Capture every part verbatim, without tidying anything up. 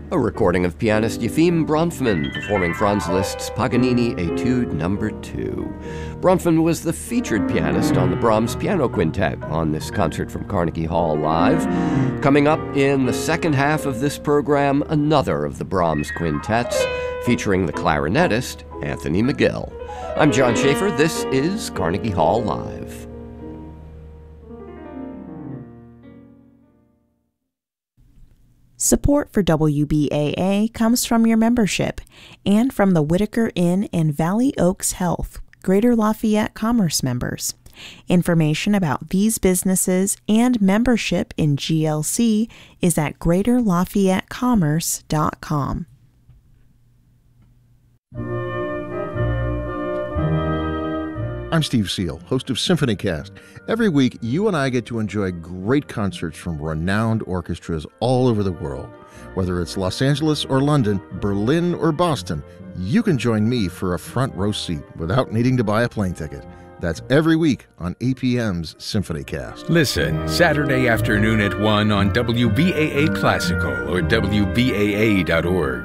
A recording of pianist Yefim Bronfman performing Franz Liszt's Paganini Etude Number two. Bronfman was the featured pianist on the Brahms Piano Quintet on this concert from Carnegie Hall Live. Coming up in the second half of this program, another of the Brahms quintets featuring the clarinetist Anthony McGill. I'm John Schaefer. This is Carnegie Hall Live. Support for W B A A comes from your membership and from the Whitaker Inn and Valley Oaks Health, Greater Lafayette Commerce members. Information about these businesses and membership in G L C is at greater lafayette commerce dot com. I'm Steve Seal, host of SymphonyCast. Every week, you and I get to enjoy great concerts from renowned orchestras all over the world. Whether it's Los Angeles or London, Berlin or Boston, you can join me for a front row seat without needing to buy a plane ticket. That's every week on A P M's SymphonyCast. Listen Saturday afternoon at one on W B A A Classical or W B A A dot org.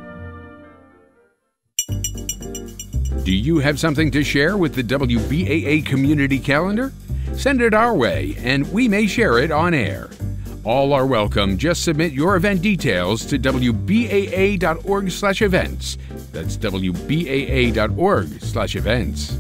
Do you have something to share with the W B A A community calendar? Send it our way, and we may share it on air. All are welcome. Just submit your event details to W B A A dot org slash events. That's W B A A dot org slash events.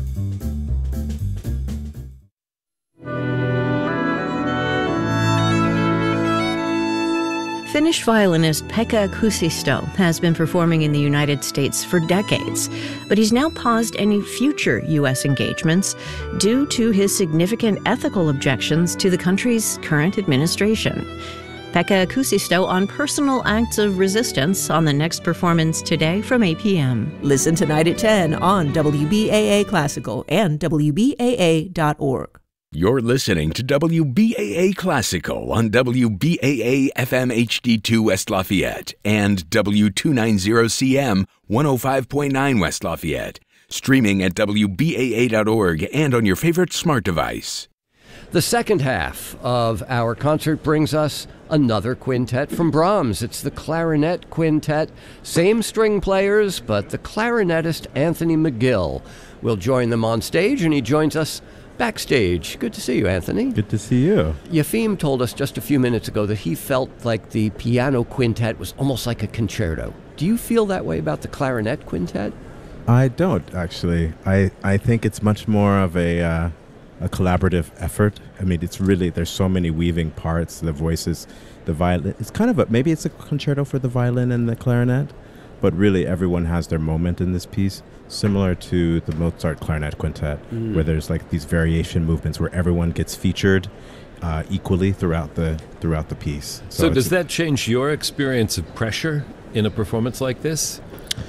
Finnish violinist Pekka Kuusisto has been performing in the United States for decades, but he's now paused any future U S engagements due to his significant ethical objections to the country's current administration. Pekka Kuusisto on personal acts of resistance on the next performance today from A P M. Listen tonight at ten on W B A A Classical and W B A A dot org. You're listening to W B A A Classical on W B A A F M H D two West Lafayette and W two ninety C M one oh five point nine West Lafayette. Streaming at W B A A dot org and on your favorite smart device. The second half of our concert brings us another quintet from Brahms. It's the Clarinet Quintet. Same string players, but the clarinetist Anthony McGill will join them on stage, and he joins us backstage. Good to see you, Anthony. Good to see you. Yefim told us just a few minutes ago that he felt like the piano quintet was almost like a concerto. Do you feel that way about the clarinet quintet? I don't, actually. I, I think it's much more of a uh, a collaborative effort. I mean, it's really, there's so many weaving parts, the voices, the violin. It's kind of a, maybe it's a concerto for the violin and the clarinet, but really everyone has their moment in this piece. Similar to the Mozart Clarinet Quintet, mm. where there's like these variation movements where everyone gets featured uh, equally throughout the throughout the piece. So, so does that change your experience of pressure in a performance like this?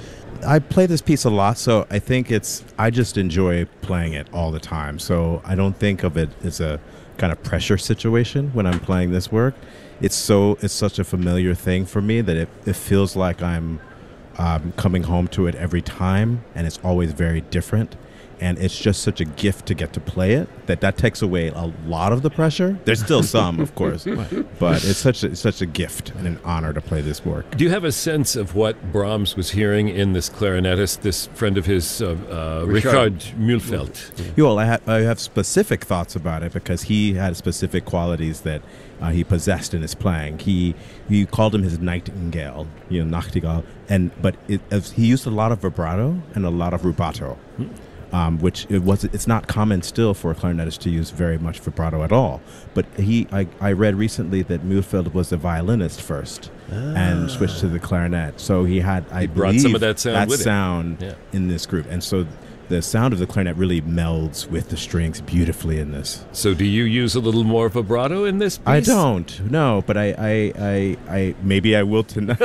I play this piece a lot, so I think it's, I just enjoy playing it all the time. So I don't think of it as a kind of pressure situation when I'm playing this work. It's so, it's such a familiar thing for me that it, it feels like I'm Um, coming home to it every time, and it's always very different, and it's just such a gift to get to play it that that takes away a lot of the pressure. There's still some, of course, but it's such a, it's such a gift and an honor to play this work. Do you have a sense of what Brahms was hearing in this clarinetist, this friend of his, uh, uh, Richard Mühlfeld? Yeah, well, I, ha- I have specific thoughts about it because he had specific qualities that uh, he possessed in his playing. He he called him his nightingale, you know, Nachtigall, and but it, as he used a lot of vibrato and a lot of rubato. Hmm. Um, which it was, it's not common still for a clarinetist to use very much vibrato at all. But he, I, I read recently that Mühlfeld was a violinist first ah. and switched to the clarinet. So he had, I he brought believe, some of that sound, that with sound yeah. in this group. And so the sound of the clarinet really melds with the strings beautifully in this. So do you use a little more vibrato in this piece? I don't, no, but I, I, I, I maybe I will tonight.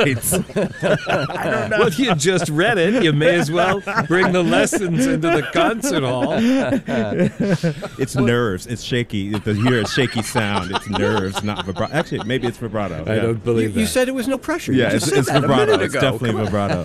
I don't know. Well, you just read it. You may as well bring the lessons into the concert hall. It's nerves. It's shaky. You hear a shaky sound. It's nerves, not vibrato. Actually, maybe it's vibrato. I yeah. don't believe you, that. You said it was no pressure. Yeah, you it's, just it's said that vibrato. a minute It's ago. definitely vibrato.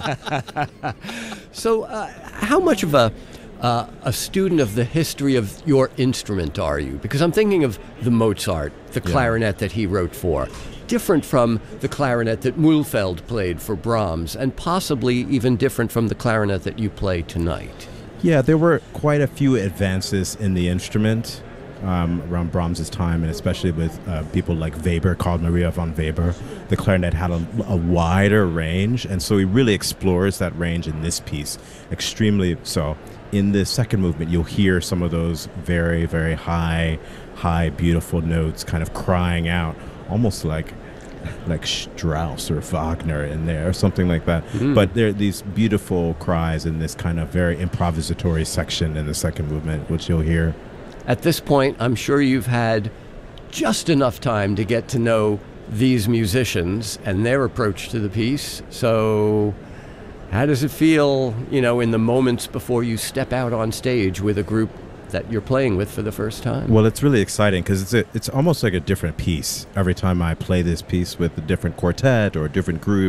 So uh, how much of a uh, a student of the history of your instrument are you? Because I'm thinking of the Mozart, the clarinet yeah. that he wrote for. different from the clarinet that Mühlfeld played for Brahms, and possibly even different from the clarinet that you play tonight. Yeah, there were quite a few advances in the instrument um, around Brahms's time, and especially with uh, people like Weber, Carl Maria von Weber. The clarinet had a, a wider range, and so he really explores that range in this piece, extremely so. In the second movement, you'll hear some of those very, very high, high, beautiful notes kind of crying out, almost like like Strauss or Wagner in there, or something like that. Mm. But there are these beautiful cries in this kind of very improvisatory section in the second movement, which you'll hear. At this point, I'm sure you've had just enough time to get to know these musicians and their approach to the piece. So how does it feel, you know, in the moments before you step out on stage with a group that you're playing with for the first time? Well, it's really exciting because it's a, it's almost like a different piece every time I play this piece with a different quartet or a different group,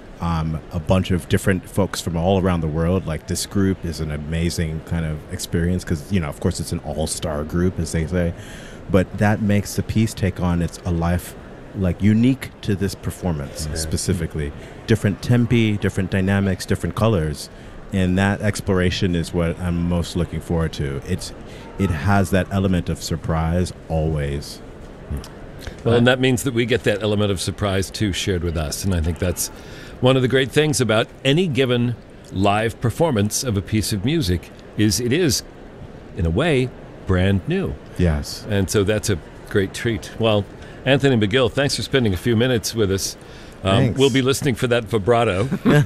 um, a bunch of different folks from all around the world. Like, this group is an amazing kind of experience because, you know, of course it's an all-star group, as they say, but that makes the piece take on its a life like unique to this performance. Yeah. Specifically, different tempi, different dynamics, different colors. And that exploration is what I'm most looking forward to. It's, it has that element of surprise always. Well, and that means that we get that element of surprise, too, shared with us. And I think that's one of the great things about any given live performance of a piece of music is it is, in a way, brand new. Yes. And so that's a great treat. Well, Anthony McGill, thanks for spending a few minutes with us. Um, we'll be listening for that vibrato.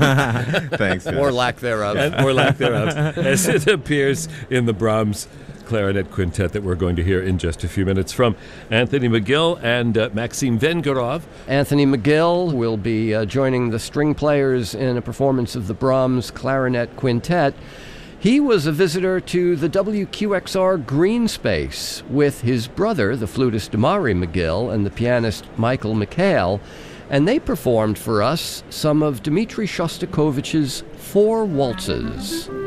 Thanks. Or lack thereof. And, or lack thereof, as it appears in the Brahms Clarinet Quintet that we're going to hear in just a few minutes from Anthony McGill and uh, Maxim Vengerov. Anthony McGill will be uh, joining the string players in a performance of the Brahms Clarinet Quintet. He was a visitor to the W Q X R Green Space with his brother, the flutist Damari McGill, and the pianist Michael McHale, and they performed for us some of Dmitri Shostakovich's Four Waltzes.